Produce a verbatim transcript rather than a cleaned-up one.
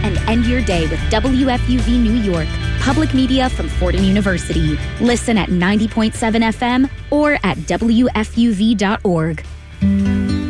and end your day with W F U V New York, public media from Fordham University. Listen at ninety point seven F M or at W F U V dot org.